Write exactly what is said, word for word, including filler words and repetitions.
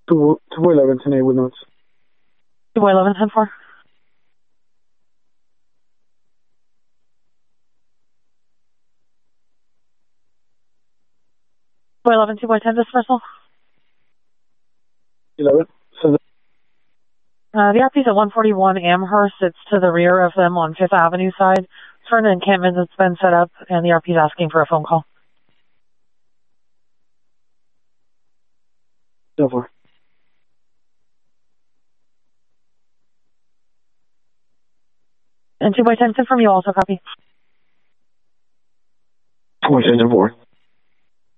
two, two eleven, ten eight with notes. two eleven, ten four. two eleven, two by ten dispersal. eleven. So Uh, the R P's at one forty-one Amherst. It's to the rear of them on Fifth Avenue side. It's for an encampment that's been set up, and the R P's asking for a phone call. ten four. And two by ten, confirm you also copy. two by ten, ten four.